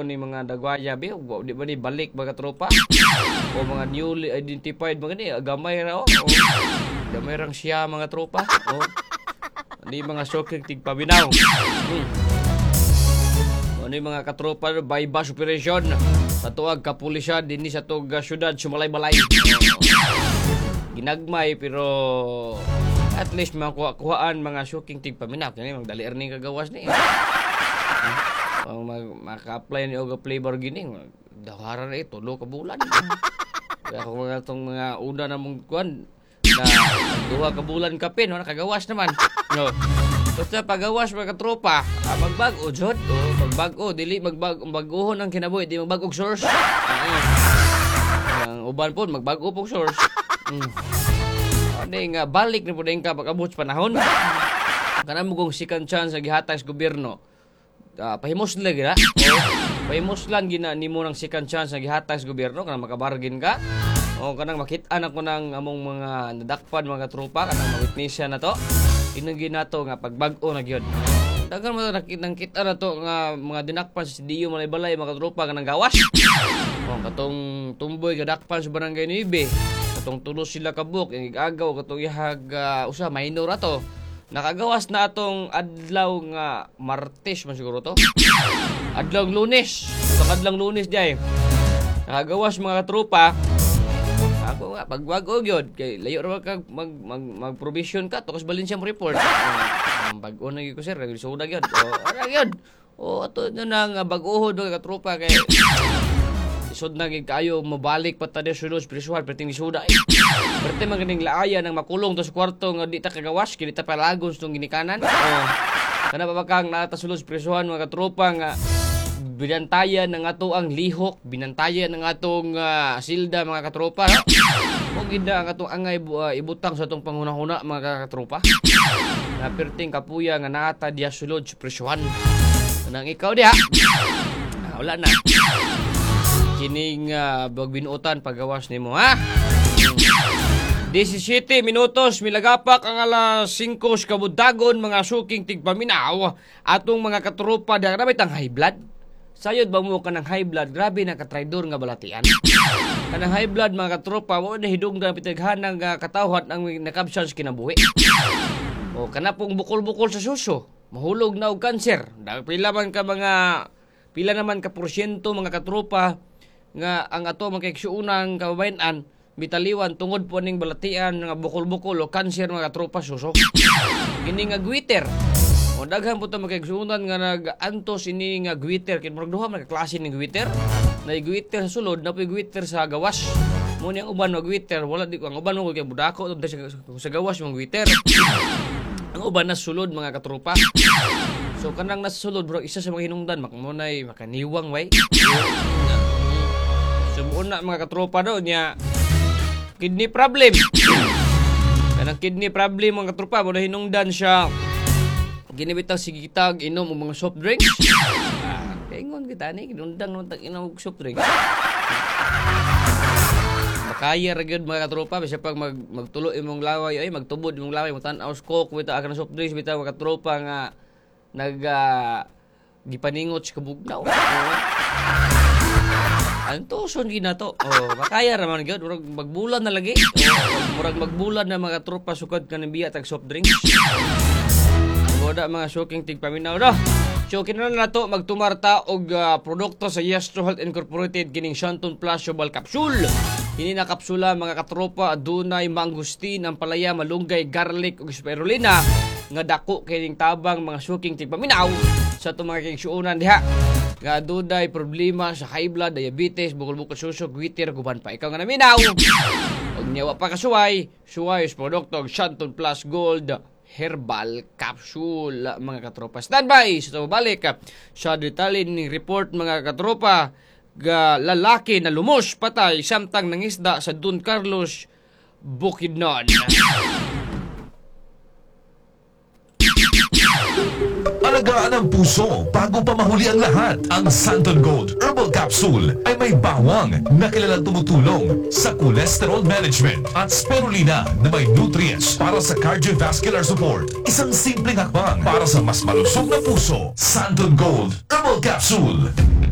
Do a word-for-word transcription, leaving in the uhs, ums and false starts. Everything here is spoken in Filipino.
o ni mga dagwaya be, wa- di ba ni balik mga tropa? O mga newly identified mga ni, gamay ra o. o gamay rang siya mga tropa. O. Ni mga shocking tigpaminaw. Hmm. O ni mga katropa by bus operation sa tuwag kapulisan dinhi sa tuwag uh, syudad Sumalay-balay. O. Ginagmay pero at least makuha-kuhaan mga shocking tigpaminaw. Kani mga dali erning kagawas ni. Ang mag maka-apply ni og flavor gining dawara na ito tulo ka bulan. Kaya kung mga tong mga una na mong kuan na duha ka bulan kapin no nakagawas naman. No. Basta pagawas mga tropa, ah, magbag-o jud. O magbag-o dili magbag baguhon ang kinabuhi, di magbag-og source. Ang uban po magbag-o pog source. Mm. Ano nga balik na po din ka pag-abot sa panahon. Kana mo kung second chance sa gihatag sa gobyerno. Uh, pahimos lang gina o pahimos lang gina nimo ng second chance na gihatag sa gobyerno kanang makabargain ka o kanang makit-an ako ng among mga nadakpan mga tropa kanang mawitnessya na to inang ginato nga pagbag-o na gyud dagan mo nakitang kita na to nga mga dinakpan sa Diyo Malay-balay mga tropa kanang gawas o katong tumboy gadakpan sa barangay Nueve katong tulo sila kabuk yung igagaw katong ihag uh, usa minor ato. Nakagawas na atong adlaw nga Martes man siguro to. Adlaw Lunes. Itong adlaw Lunes diay. Nakagawas mga tropa. Ako nga pagwag-o gyud kay layo ra ka mag mag, mag provision ka to kas balin siyang report. Ang bag-o na gyud ko sir, suda gyud. O ara gyud. O ato na nga bag-ohod mga tropa kay isod na gid kayo mabalik pa ta de sulod spiritual perting isuda. Perting maganing laaya nang makulong to sa kwarto nga di ta kagawas kini ta palagos tong ginikanan. Oh. Kana pa bakang nata sulod spiritual mga tropa nga binantayan ng ato ang lihok, binantayan ng atong uh, silda mga katropa. Mo ginda ang atong angay uh, ibutang sa atong panghuna-huna mga katropa. Na perting kapuya nga nata dia sulod spiritual. Nang ikaw diha. Ah, wala na. Kining uh, bagbinuotan paggawas nimo ha. disisiete minutos milagapak ang alas singko kabudagon mga suking tigpaminaw atong mga katropa da grabe tang high blood. Sayod ba mo kanang high blood grabe na katraidor nga balatian. Kanang high blood mga katropa mo na hidungdan pitaghanang uh, katawhat ang nakabsan sa kinabuhi. O kana pong bukol-bukol sa suso, mahulog na og kanser. Pila man ka mga pila naman ka porsyento mga katropa nga ang ato mga kaigsuunang kababayan bitaliwan tungod po ning balatian nga bukol-bukol o kanser mga tropa susok. Kini nga gwitter. O daghan po ta mga kaigsuunan nga nag-antos ini nga gwitter kin murag duha mga klase ning gwitter. Na gwitter sa sulod na po gwitter sa gawas. Mo ni ang uban mga gwitter wala di ko ang uban mo kay budako sa, sa gawas mga gwitter. Ang uban na sulod mga katropa. So kanang nasa sulod bro isa sa mga hinungdan makmunay makaniwang way. Sumuuna mga katropa daw niya kidney problem. Kanang kidney problem mga katropa mo na hinungdan siya ginibitaw sigitag inom og mga soft drinks. Ah, kaingon kita ni hinungdan mo tag inom og soft drinks. Makaya ra gyud mga katropa bisa pag mag magtulo imong laway ay magtubod imong laway mo tan-aw coke bitaw akan soft drinks bitaw mga katropa nga nag uh, gipaningot sa kabugnaw. Antoson gina to. Oh, makaya ra man gyud murag magbulan na lagi. Oh, murag magbulan na mga tropa sukad kanang biya tag soft drinks. Boda mga shocking tigpaminaw do. So kinahanglan nato magtumarta og uh, produkto sa Yestro Health Incorporated kining Shanton Plus Herbal Capsule. Kini na kapsula mga katropa adunay mangustin, ampalaya, malunggay, garlic ug spirulina nga dako kining tabang mga shocking tigpaminaw sa ato mga kaigsuonan diha. Nga dunay problema sa high blood, diabetes, bukol-bukol susok, gwitter, guban pa. Ikaw nga naminaw. Huwag niyawa pa kasuway. Suway is produkto Shanton Plus Gold Herbal Capsule mga katropa. Standby! So balik sa detalye ng report mga katropa. Ga lalaki na lumos patay samtang nangisda sa Don Carlos, Bukidnon. Alagaan ang puso bago pa mahuli ang lahat. Ang Santon Gold Herbal Capsule ay may bawang na kilalang tumutulong sa cholesterol management at spirulina na may nutrients para sa cardiovascular support. Isang simpleng hakbang para sa mas malusog na puso. Santon Gold Herbal Capsule.